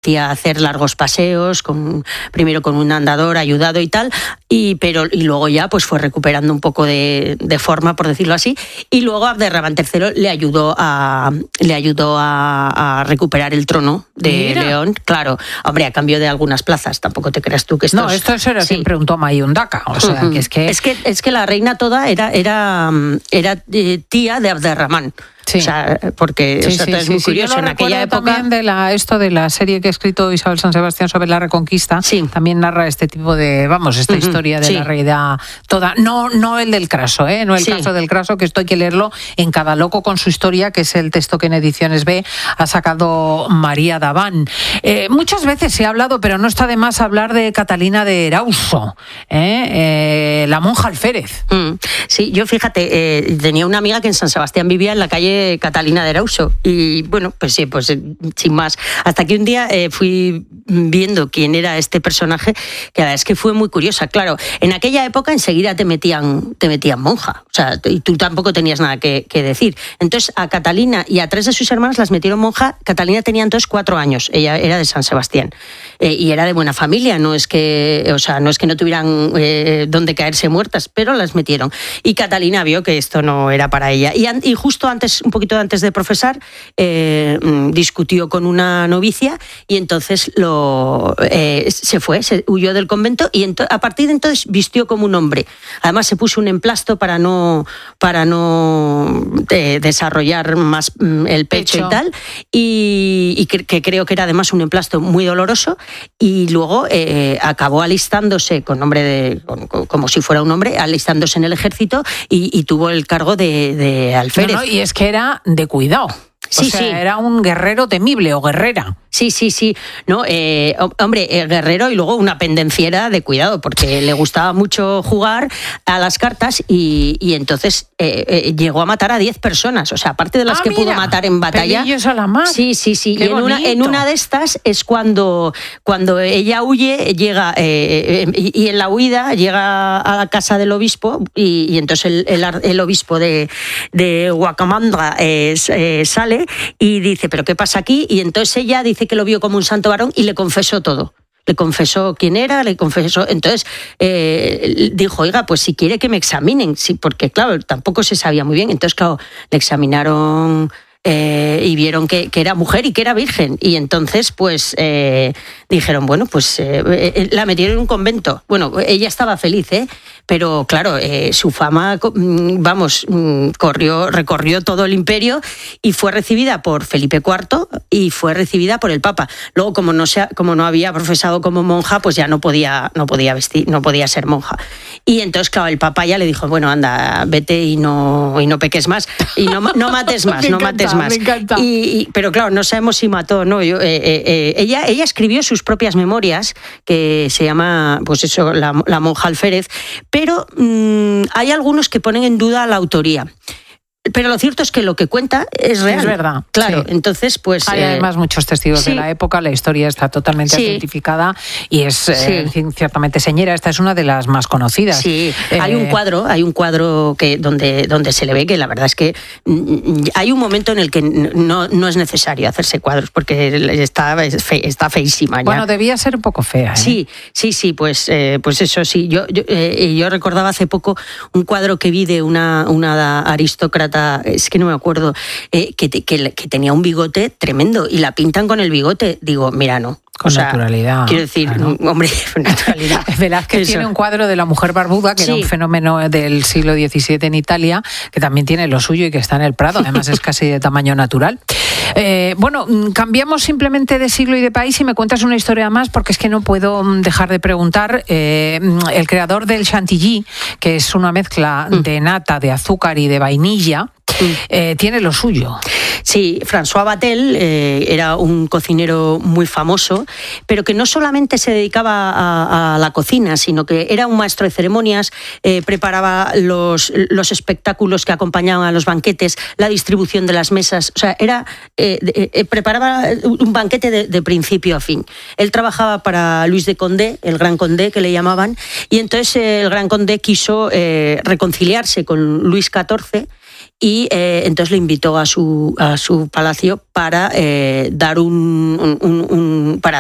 hacía hacer largos paseos, primero con un andador ayudado y tal, y luego ya pues fue recuperando un poco de forma, por decirlo así, y luego Abderramán III le ayudó a recuperar el trono de León, claro, hombre, a cambio de algunas plazas, tampoco te creas tú que esto... No, esto era siempre un toma y un daca, o sea, Es que la reina toda era tía de Abderramán. Sí. O sea, porque es muy curioso. Yo en aquella época también de la serie que ha escrito Isabel San Sebastián sobre la Reconquista, también narra este tipo de, esta historia de la reina toda, no el del Craso, no el caso del Craso, que esto hay que leerlo en Cada loco con su historia, que es el texto que en Ediciones B ha sacado María Daván. Muchas veces se ha hablado, pero no está de más hablar de Catalina de Erauso, la monja alférez. Sí, yo fíjate, tenía una amiga que en San Sebastián vivía en la calle Catalina de Erauso, y bueno, pues sí, pues sin más, hasta que un día fui viendo quién era este personaje, que la verdad es que fue muy curiosa. Claro, en aquella época enseguida te metían monja, o sea, y tú tampoco tenías nada que decir. Entonces a Catalina y a 3 de sus hermanas las metieron monja. Catalina tenía entonces 4 años, ella era de San Sebastián, y era de buena familia, no es que no tuvieran donde caerse muertas, pero las metieron. Y Catalina vio que esto no era para ella, y justo un poquito antes de profesar, discutió con una novicia, y entonces se huyó del convento, y a partir de entonces vistió como un hombre. Además se puso un emplasto para no desarrollar más el pecho y tal, y que creo que era además un emplasto muy doloroso, y luego acabó alistándose como si fuera un hombre, alistándose en el ejército, y tuvo el cargo de alférez. Y es que era de cuidado. Era un guerrero temible o guerrera. Sí. No, hombre, guerrero, y luego una pendenciera de cuidado, porque le gustaba mucho jugar a las cartas, y entonces llegó a matar a 10 personas. O sea, aparte de las que pudo matar en batalla. Pelillos a la mar. Sí. Y en una de estas es cuando ella huye, llega, y en la huida llega a la casa del obispo, y entonces el obispo de Huacamandra sale y dice, ¿pero qué pasa aquí? Y entonces ella dice que lo vio como un santo varón y le confesó todo. Le confesó quién era, entonces dijo, oiga, pues si quiere que me examinen, sí, porque claro, tampoco se sabía muy bien. Entonces, claro, le examinaron y vieron que era mujer y que era virgen, y entonces pues dijeron, bueno, pues la metieron en un convento. Bueno, ella estaba feliz, pero claro, su fama, recorrió todo el imperio, y fue recibida por Felipe IV y fue recibida por el Papa. Luego, como no había profesado como monja, pues ya no podía ser monja. Y entonces, claro, el Papa ya le dijo, bueno, anda, vete y no peques más, y no mates más, no mates más. Me encanta. Pero claro, no sabemos si mató o no. Ella escribió sus propias memorias, que se llama, pues eso, la monja alférez, pero hay algunos que ponen en duda la autoría. Pero lo cierto es que lo que cuenta es real. Es verdad. Claro, sí. Entonces, pues... Hay además muchos testigos de la época, la historia está totalmente identificada, y es ciertamente señera. Esta es una de las más conocidas. Sí, hay un cuadro que donde se le ve que la verdad es que hay un momento en el que no es necesario hacerse cuadros, porque está feísima ya. Bueno, debía ser un poco fea. Sí, pues eso sí. Yo recordaba hace poco un cuadro que vi de una aristócrata, es que no me acuerdo, que tenía un bigote tremendo, y la pintan con el bigote. Digo, mira, no. Con naturalidad. Quiero decir, claro. Hombre, con naturalidad. Velázquez tiene un cuadro de la mujer barbuda, que era un fenómeno del siglo XVII en Italia, que también tiene lo suyo y que está en el Prado. Además, es casi de tamaño natural. Bueno, cambiamos simplemente de siglo y de país, y me cuentas una historia más, porque es que no puedo dejar de preguntar. El creador del chantilly, que es una mezcla de nata, de azúcar y de vainilla, tiene lo suyo. Sí, François Vatel era un cocinero muy famoso, pero que no solamente se dedicaba a la cocina, sino que era un maestro de ceremonias, preparaba los espectáculos que acompañaban a los banquetes, la distribución de las mesas. O sea, preparaba un banquete de principio a fin. Él trabajaba para Luis de Condé, el Gran Condé que le llamaban, y entonces el Gran Condé quiso reconciliarse con Luis XIV, y entonces le invitó a su palacio para para